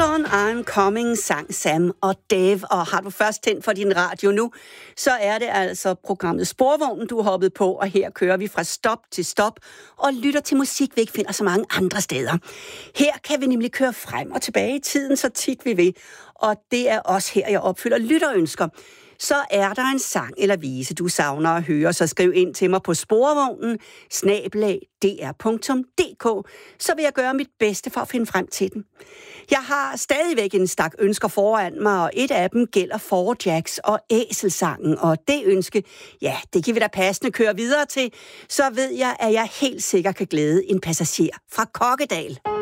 Hold On I'm Coming, sang Sam og Dave. Og har du først tændt for din radio nu, så er det altså programmet Sporvognen, du er hoppet på. Og her kører vi fra stop til stop og lytter til musik, vi ikke finder så mange andre steder. Her kan vi nemlig køre frem og tilbage i tiden, så tit vi vil. Og det er også her, jeg opfylder lytterønsker. Så er der en sang eller vise, du savner at høre, så skriv ind til mig på sporvognen @dr.dk, så vil jeg gøre mit bedste for at finde frem til den. Jeg har stadigvæk en stak ønsker foran mig, og et af dem gælder Four Jacks og Æselsangen, og det ønske, ja, det kan vi da passende køre videre til, så ved jeg, at jeg helt sikkert kan glæde en passager fra Kokkedal.